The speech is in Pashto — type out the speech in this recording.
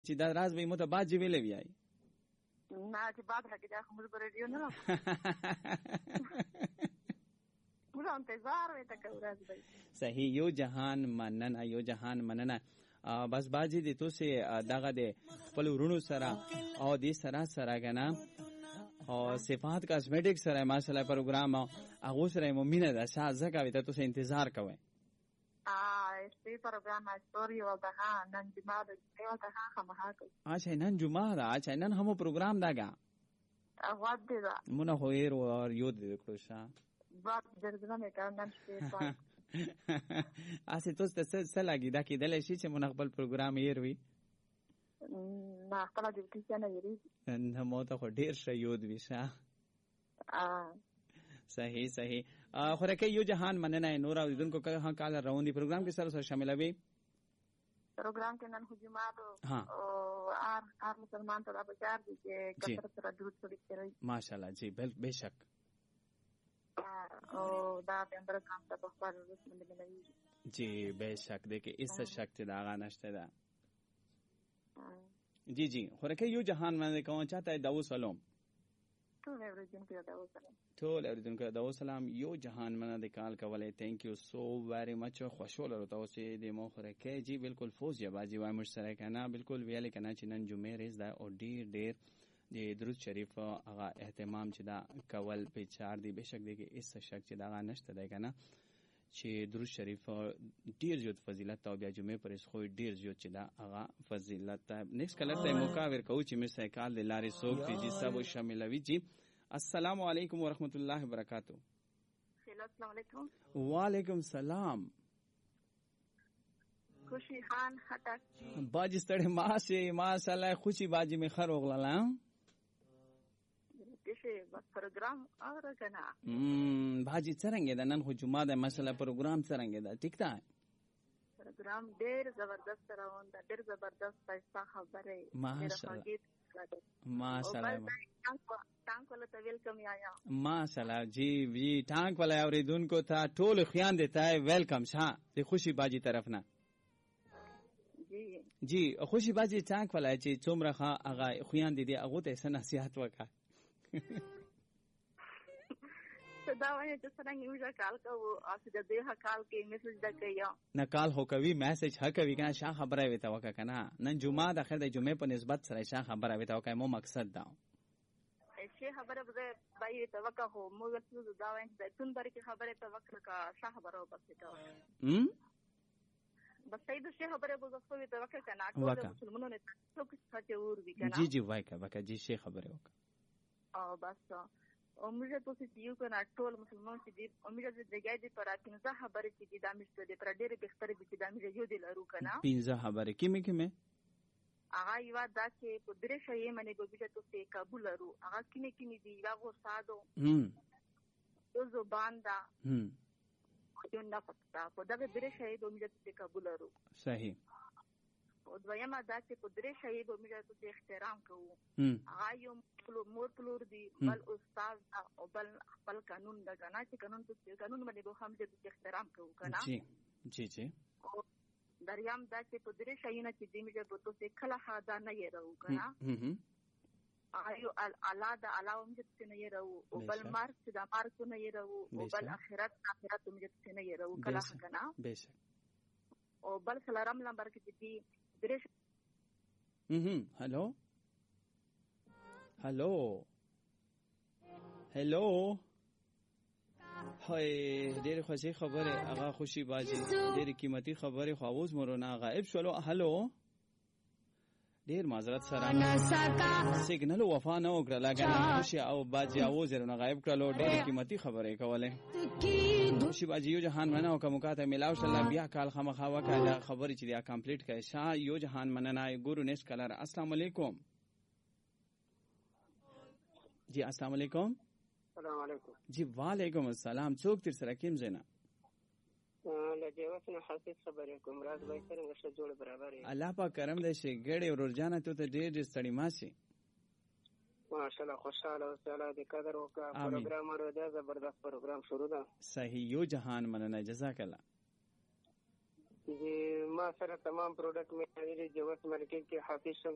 چې دا راز به مو ته بعد جی ویلې ویای نه چې بعد راکې دا خمر پر ریډیو نه موږ انتظار وې تک ورځ به صحیح. یو جهان مننه بس باجی دې تو سه دغه دې خپل ورونو سره او دې سره غنا او صفات کاسمیټک سره ماشاءالله پروګرام هغه سره مؤمنه ده ځکه وي ته تو سه انتظار کوي. este programa story او ده نن جمعه ده او ده خامخا کوي. اچھا نن جمعه ده. اچھا نن هم پروګرام داګه اغواد دې دا مونږ خو یې ور یو دې کړو شا بعد درځنه مې کار نن شپه اسه تاسو ته څه لګی دا کې دلې شي چې مونږ خپل پروګرام یې وي نه خپل دې کې نه یری نه مو ته خو ډیر ښه یو دی شا. صحیح خو راکې یو جهان مننه نور اوریدونکو که کال راوندي پروګرام کې سره شامل وي. پروګرام کې نن حجمات او ار مسلمان ته دا بچار دي چې کثرت سره درود شریف کوي ماشاءالله جی بهشک او دا د اندر کام ته په خپل رسم باندې جی بهشک دې کې اس شک ته دا غانشته ده. جی خو راکې یو جهان باندې کوم چاته دا وسلام ټول اوریدونکو دا وسلام یو جهان منه د کال کولای. تھینک یو سو ویری مچ خوشاله راته چې د مو خره کې جی بالکل فوز یا باجی وای مشترک نه بالکل ویل کنه چې نن جمعه ریز دا او ډیر د درود شریف هغه اهتمام چې دا کول په چار دی بشک دی کې اس شک چې دا نشته دی کنه چې درود شریف ډیر زیات فضیلت او بیا جمعه پر خو ډیر زیات چې دا هغه فضیلت. نیکست کلر ته مقابر کو چې مې سایکال د لارې سوق دي جی سب شاملوي جی. السلام علیکم ورحمۃ اللہ وبرکاتہ. السلام علیکم. وعلیکم السلام. خوشی خان خټک باجی ستړي ماشاءالله خوشی باجی می خر وغلاله دشه پروګرام اور کنه باجی څنګه ده نن خو جمعه ده ماشاءالله پروګرام څنګه ده ټیک ده پروګرام ډیر زبردست روان ده ډیر زبردست پیسې خبره ماشاءالله ټانک ولا ته ویلکم یا ماشاءالله جی ټانک ولا اوریدونکو ته ټول خیان دیتا ہے ویلکم شه د خوشی باجی طرف نه جی خوشی باجی ټانک ولا چې څومره هغه خیان دي هغه ته نصيحت وکړه دا وایي چې څنګه یو کال کو او چې د دې کال کې میسج دا کوي نه کال هو کوي میسج ها کوي کنه شاه خبره وي تا وکړه کنه نن جمعه د اخر د جمعه په نسبت سره شاه خبره وي تا وکړه مو مقصد دا شي خبره به بای ته وکړه هو موږ څه دا وایي چې تون بری کې خبره ته وکړه کا شاه خبره وبسه تا بس سید شي خبره به زه ته وکړه کنه ټول مسلمانانو نه څوک څه ور وی کنه جی وکړه جی شي خبره وکړه او بس او موږ ته څه یو کنه ټول مسلمان چې دي او موږ د جګړې د پر اتنځه خبره چې دي د امشته د پر ډېر بهتره دي چې د موږ یو دی لرو کنه پینځه خبره کیمه هغه یو دا چې په درې شې منې به موږ ته څه قبول لرو هغه کیمه دی یا و ساده او زبان دا یو نه پتا په دا درې شې به موږ ته قبول لرو صحیح او دویمه دا چې په درې شې به موږ ته احترام کوو هغه یو مور پلور دی بل استاد او بل خپل قانون دا کنه چې قانون باندې به هم د احترام کوو کنه جی دریام دا چې په درې شایونه چې دې موږ په توسه کله حدا نه یې راو کنه ایو اعلی دا علاوه موږ ته نه یې راو او بل مارک دا مارک نه یې راو او بل اخرت موږ ته نه یې راو کله کنه بهشک او بل سلام نمبر کې دې درې هلو هاي ډېر خوشي خبره هغه خوشي باجی ډېر قیمتي خبره خو اوس مرونه غائب شولو. هلو ډېر معذرت سره سیګنل وفا نه وکړه لګنه خوشي او باجی اوس رونه غائب کړلو ډېر قیمتي خبره کوله خوشي باجی یو جهان منه او کومکاته ملاو شل بیا کال خامخا وکړه خبره چې دا کمپلیټ کړه شاه یو جهان منه نه ګورو نس کلر. السلام علیکم جی السلام علیکم. السلام علیکم. جی وعلیکم السلام. څوک تر سره کیم زینا لږه وسنه حافظ خبرې کوم راز به څنګه څه جوړ برابر یې الله پاک کرم دې شي ګړې ورجانه ته ډېر ستړي ماشي ماشاءالله خوشاله او تعالی دې قدر وکړه. پروګرام ورو دی زبردست پروګرام شروع ده. صحیح یو جهان مننه جزاک الله. جی ما سره تمام پروډکټ مې لري جو اوس مارکیټ کې حافظ شم